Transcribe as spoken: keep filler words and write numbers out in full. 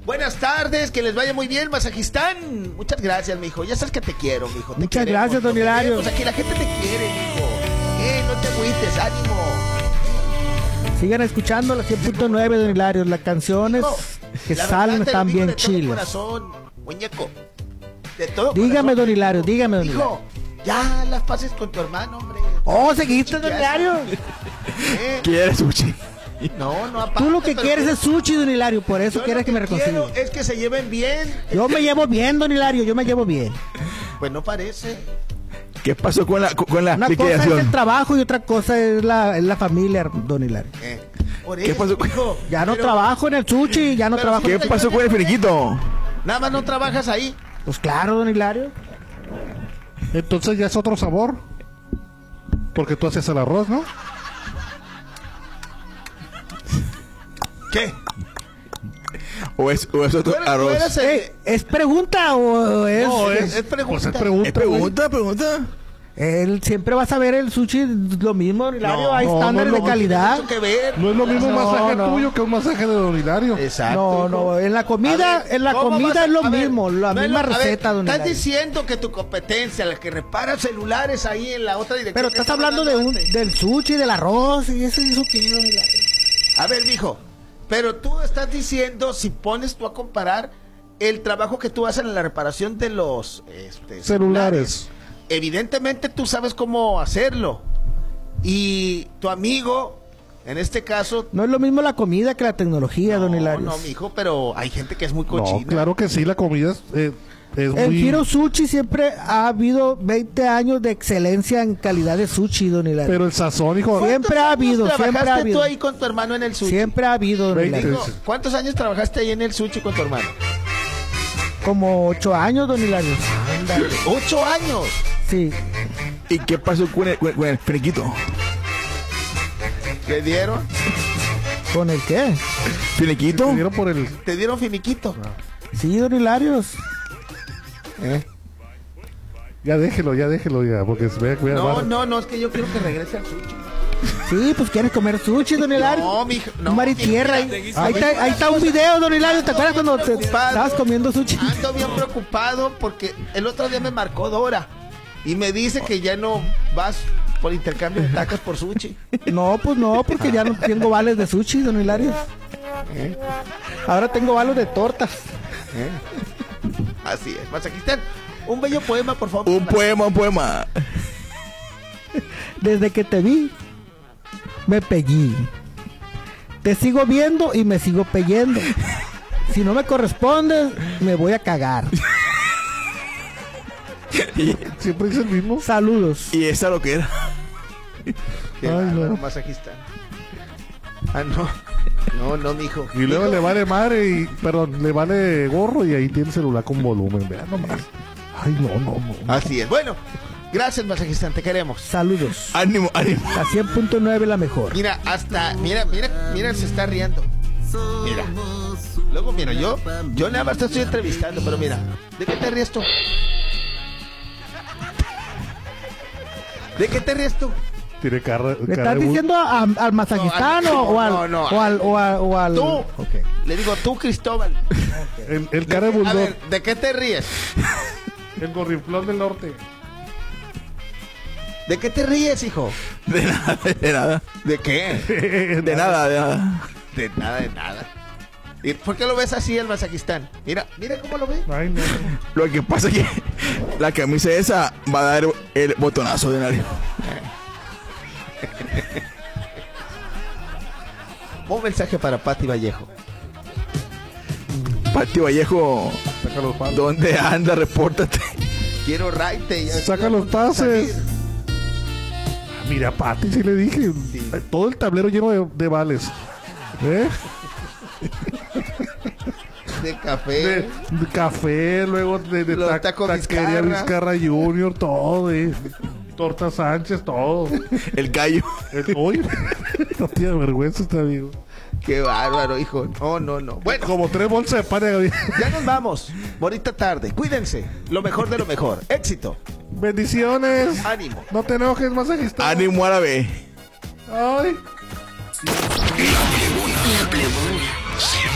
Buenas tardes, que les vaya muy bien, Masajistán. Muchas gracias, mijo. Ya sabes que te quiero, mijo. Te Muchas queremos, gracias, don Hilario. Pues aquí la gente te quiere, mijo. Eh, no te agüites, ánimo. Sigan escuchando la cien punto nueve, don Hilario. Las canciones Mijo, que la salen verdad te lo están digo bien de todo chilas. corazón, muñeco. De todo Dígame, corazón. don Hilario, dígame, don Hijo, ya las pases con tu hermano, hombre. Oh, ¿seguiste, don Ya Hilario? Eh, ¿Quieres sushi? No, no aparte. Tú lo que pero quieres tú- es sushi, don Hilario. Por eso yo quieres lo que me quiero reconcilie. es que se lleven bien. Yo me llevo bien, don Hilario. Yo me llevo bien. Pues no parece. ¿Qué pasó con la, con la Una cosa es liquidación? el trabajo y otra cosa es la, es la familia, don Hilario. Eh, por ¿Qué eso, pasó con- hijo. Ya no Pero- trabajo en el sushi, ya no pero trabajo. ¿Qué sí, pasó con el finiquito? Nada más no trabajas ahí. Pues claro, don Hilario. Entonces ya es otro sabor. Porque tú haces el arroz, ¿no? ¿Qué? ¿O es, o es otro Tú eres- tú arroz? eres el- Eh, ¿Es pregunta o es...? No, es, es, es pregunta. pues es pregunta. ¿Es pregunta, pregunta? Él siempre va a saber el sushi lo mismo, don Hilario. No, Hay no, estándares no, de no, calidad. Mucho que ver. No es lo mismo un No, masaje no. tuyo que un masaje de Don Hilario. Exacto. No, hijo. no, en la comida, A ver, en la ¿cómo comida vas a- es lo a ver, mismo, la no es misma lo- a ver, receta, don Estás Hilario. diciendo que tu competencia, la que repara celulares ahí en la otra dirección. Pero que estás estaba hablando de un, antes. del sushi, del arroz, y eso, eso que don Hilario. A ver, mijo, pero tú estás diciendo, si pones tú a comparar el trabajo que tú haces en la reparación de los este, Celulares. evidentemente tú sabes cómo hacerlo. Y tu amigo, en este caso... No es lo mismo la comida que la tecnología, don Hilario. No, mijo, pero hay gente que es muy No, cochina. claro que sí, la comida es, eh, es En muy... Hiro Sushi siempre ha habido veinte años de excelencia en calidad de sushi, don Hilario. Pero el sazón, hijo... ¿Cuántos siempre ha años habido, siempre ha trabajaste habido. tú ahí con tu hermano en el sushi? Siempre ha habido, don Veinte. Hilario. Mijo, ¿cuántos años trabajaste ahí en el sushi con tu hermano? Como ocho años, don Hilario. Ándale, ocho años. Sí. ¿Y qué pasó con el, con el finiquito? ¿Te dieron? ¿Con el qué? ¿Finiquito? Te dieron por el... ¿Te dieron finiquito? Sí, don Hilario. ¿Eh? Ya déjelo, ya déjelo, ya, porque se vea que voy a No, dar- no, no, es que yo quiero que regrese al sushi. Sí, pues quieres comer sushi, don Hilario. No, mijo, no. Un mar y tierra. Ahí, ahí está, ahí está un video, don Hilario. ¿Te acuerdas cuando te Preocupado. estabas comiendo sushi? Ando bien preocupado porque el otro día me marcó Dora y me dice que ya no vas por intercambio de tacos por sushi. No, pues no, porque ya no tengo vales de sushi, don Hilario. ¿Eh? Ahora tengo vales de tortas. ¿Eh? Así es. Masajistán, un bello poema, por favor. Un poema, un poema. Desde que te vi, me pegué. Te sigo viendo y me sigo peyendo. Si no me correspondes, me voy a cagar. Y, Siempre dice el mismo. Saludos. y esa lo que era. Qué Ay, bárbaro, no. masajistán. Ah, no. No, no, mijo. Y luego Mijo, le vale madre y... Perdón, le vale gorro y ahí tiene el celular con volumen. Vean nomás. Ay, no, no, no. Así es. Bueno, gracias, masajistán, te queremos. Saludos. Ánimo, ánimo. La cien punto nueve la mejor. Mira, hasta, mira, mira, mira, se está riendo. Mira. Luego, mira, yo, yo nada más te estoy entrevistando, pero mira, ¿de qué te ríes tú? ¿De qué te ríes tú? Tiene cara, ¿Le cara estás de bu- diciendo a- al masajistán No, o, o al, no, no. o al, o al, o al- Tú. Ok. Le digo, tú, Cristóbal. El, el cara de A bulldog. ver, ¿de qué te ríes? El gorriflón del norte. ¿De qué te ríes, hijo? De nada, de nada. ¿De qué? De nada, de nada. De nada, de nada. ¿Y por qué lo ves así el masajistán? Mira, mira cómo lo ve. Ay, no. Lo que pasa es que la camisa esa va a dar el botonazo de nadie. Un mensaje para Pati Vallejo. Pati Vallejo, Saca los pases. ¿dónde anda? Repórtate. Quiero raite. ya- Saca ya los con- pases. salir. Ah, mira, Pati, sí le dije. Sí. Todo el tablero lleno de, de vales. ¿Eh? De café. De, de café, luego de, de Los ta- tacos taquería Vizcarra. Vizcarra Junior, todo. De Torta Sánchez, todo. El callo. Eh, Uy, no tiene vergüenza este amigo. Qué bárbaro, hijo. No, no, no. Bueno, Como tres bolsas de pan. Gaby. ya nos vamos. Bonita tarde. Cuídense. Lo mejor de lo mejor. Éxito. Bendiciones. Ánimo. No te enojes, masajista. Ánimo árabe. Ay.